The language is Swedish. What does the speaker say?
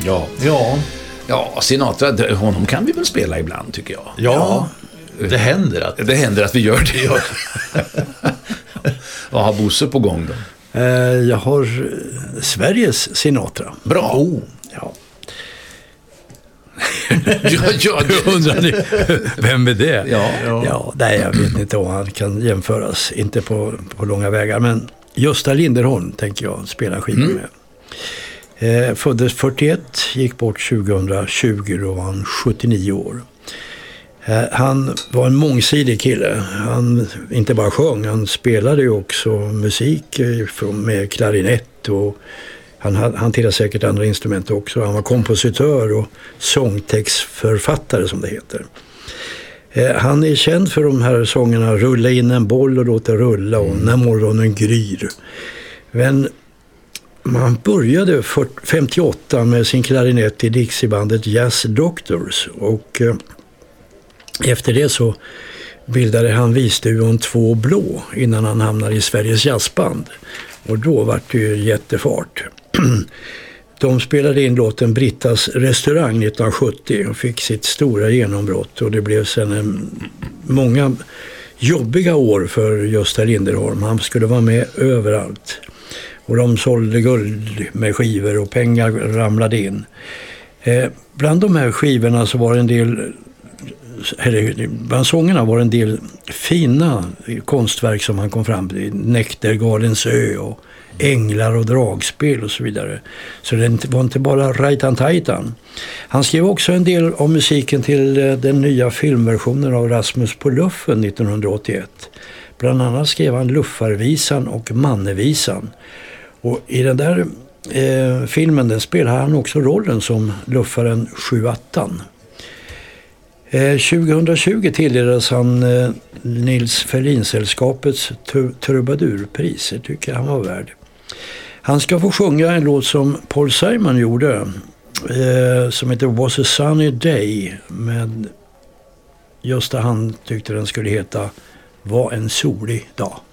Ja. Ja, Sinatra, honom kan vi väl spela ibland, tycker jag. Ja. Det händer att vi gör det. Ja. Vad har Bosse på gång då? Jag har Sveriges Sinatra. Bra. Ja. Ja, undrar ni, vem är det? Ja, nej, jag vet inte om han kan jämföras. Inte på långa vägar. Men Gösta Linderholm tänker jag spela skiva med. Föddes 41, gick bort 2020, då var han 79 år. Han var en mångsidig kille. Han inte bara sjöng, han spelade ju också musik med klarinett och han hanterade säkert andra instrument också. Han var kompositör och sångtextförfattare som det heter. Han är känd för de här sångerna Rulla in en boll och låta rulla och När morgonen gryr. Men man började 58 med sin klarinett i Dixiebandet Jazz Doctors och efter det så bildade han visduon Två blå innan han hamnade i Sveriges jazzband. Och då var det ju jättefart. De spelade in låten Brittas restaurang 1970 och fick sitt stora genombrott. Och det blev sedan många jobbiga år för Gösta Linderholm. Han skulle vara med överallt. Och de sålde guld med skivor och pengar ramlade in. Bland de här skivorna så var en del... Bland sångerna var en del fina konstverk som han kom fram till. Näktergalens ö och Änglar och dragspel och så vidare. Så det var inte bara rajtan-tajtan. Han skrev också en del av musiken till den nya filmversionen av Rasmus på luffen 1981. Bland annat skrev han Luffarvisan och Mannevisan. Och i den där filmen den spelade han också rollen som luffaren 7-8. 2020 tilldelades han Nils Ferlin-sällskapets Trubadurpris. Det tycker jag han var värd. Han ska få sjunga en låt som Paul Simon gjorde som heter Was a Sunny Day, men just han tyckte den skulle heta Var en solig dag.